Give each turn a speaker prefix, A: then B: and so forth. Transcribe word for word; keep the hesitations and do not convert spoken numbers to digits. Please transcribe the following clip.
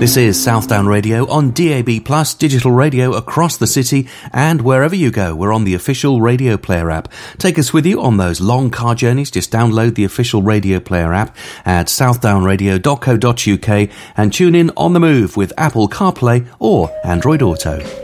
A: This is Southdown Radio on D A B Plus, digital radio across the city, and wherever you go, we're on the official Radio Player app. Take us with you on those long car journeys. Just download the official Radio Player app at southdown radio dot co dot uk and tune in on the move with Apple CarPlay or Android Auto.